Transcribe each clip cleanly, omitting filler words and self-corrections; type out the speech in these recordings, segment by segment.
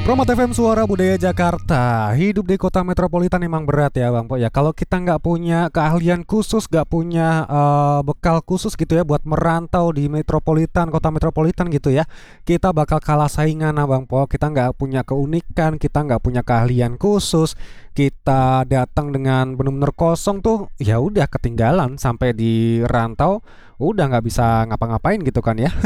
Promo FM Suara Budaya Jakarta. Hidup di kota metropolitan emang berat ya Bang Po ya. Kalau kita nggak punya keahlian khusus, nggak punya bekal khusus gitu ya buat merantau di metropolitan, kota metropolitan gitu ya, kita bakal kalah saingan Bang Po. Kita nggak punya keunikan, kita nggak punya keahlian khusus, kita datang dengan benar-benar kosong tuh, ya udah ketinggalan sampai di rantau, udah nggak bisa ngapa-ngapain gitu kan ya.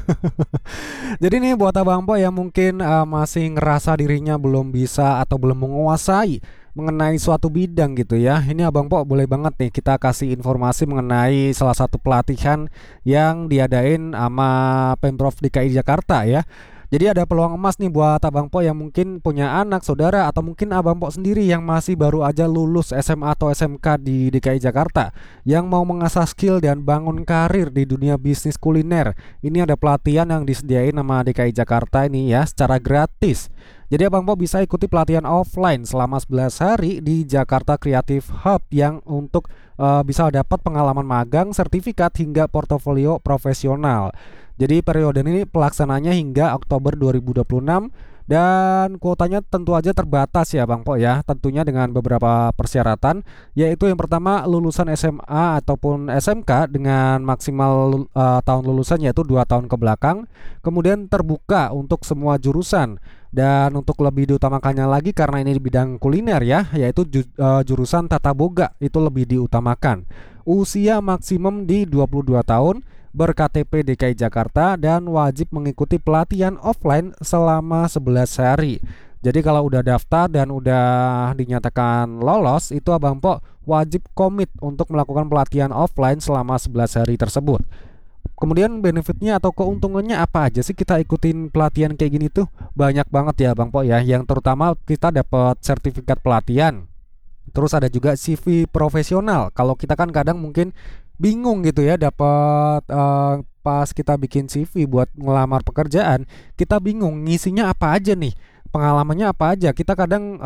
Jadi nih buat Abang Po yang mungkin masih ngerasa dirinya belum bisa atau belum menguasai mengenai suatu bidang gitu ya. Ini Abang Po boleh banget nih kita kasih informasi mengenai salah satu pelatihan yang diadain sama Pemprov DKI Jakarta ya. Jadi ada peluang emas nih buat Abang Po yang mungkin punya anak, saudara, atau mungkin Abang Po sendiri yang masih baru aja lulus SMA atau SMK di DKI Jakarta, yang mau mengasah skill dan bangun karir di dunia bisnis kuliner. Ini ada pelatihan yang disediain sama DKI Jakarta ini ya secara gratis. Jadi Abang Po bisa ikuti pelatihan offline selama 11 hari di Jakarta Creative Hub yang untuk bisa dapat pengalaman magang, sertifikat hingga portofolio profesional. Jadi periode ini pelaksananya hingga Oktober 2026 dan kuotanya tentu aja terbatas ya Bang Po ya. Tentunya dengan beberapa persyaratan, yaitu yang pertama lulusan SMA ataupun SMK dengan maksimal tahun lulusan yaitu 2 tahun ke belakang. Kemudian terbuka untuk semua jurusan. Dan untuk lebih diutamakannya lagi karena ini di bidang kuliner ya, yaitu jurusan tata boga itu lebih diutamakan. Usia maksimum di 22 tahun, ber-KTP DKI Jakarta dan wajib mengikuti pelatihan offline selama 11 hari. Jadi kalau udah daftar dan udah dinyatakan lolos, itu Abang Po wajib komit untuk melakukan pelatihan offline selama 11 hari tersebut. Kemudian benefitnya atau keuntungannya apa aja sih kita ikutin pelatihan kayak gini tuh? Banyak banget ya Bang Po ya. Yang terutama kita dapat sertifikat pelatihan. Terus ada juga CV profesional. Kalau kita kan kadang mungkin bingung gitu ya dapat pas kita bikin CV buat ngelamar pekerjaan, kita bingung ngisinya apa aja nih, pengalamannya apa aja. Kita kadang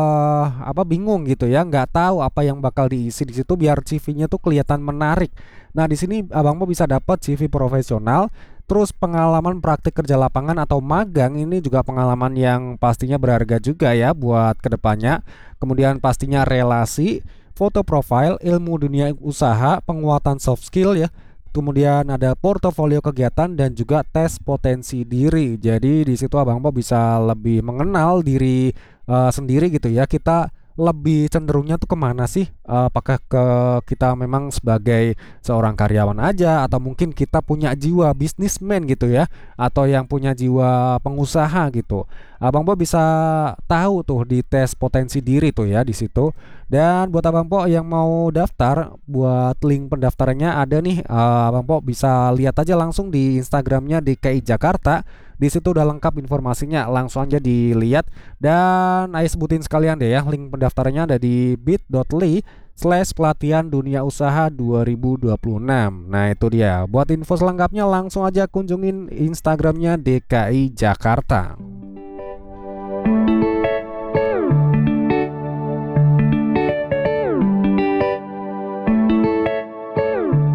bingung gitu ya, nggak tahu apa yang bakal diisi di situ biar CV-nya tuh kelihatan menarik. Nah di sini Abang Po bisa dapat CV profesional. Terus pengalaman praktik kerja lapangan atau magang ini juga pengalaman yang pastinya berharga juga ya buat kedepannya. Kemudian pastinya relasi, foto profile, ilmu dunia usaha, penguatan soft skill ya. Kemudian ada portofolio kegiatan dan juga tes potensi diri. Jadi di situ Abang Po bisa lebih mengenal diri sendiri gitu ya. Kita lebih cenderungnya tuh kemana sih? Apakah kita memang sebagai seorang karyawan aja, atau mungkin kita punya jiwa bisnismen gitu ya, atau yang punya jiwa pengusaha gitu. Abang Po bisa tahu tuh di tes potensi diri tuh ya di situ. Dan buat Abang Po yang mau daftar, buat link pendaftarannya ada nih. Abang Po bisa lihat aja langsung di Instagramnya DKI Jakarta. Di situ udah lengkap informasinya, langsung aja dilihat. Dan ayo sebutin sekalian deh ya, link pendaftarannya ada di bit.ly/pelatihan dunia usaha 2026. Nah itu dia. Buat info selengkapnya langsung aja kunjungin Instagramnya DKI Jakarta.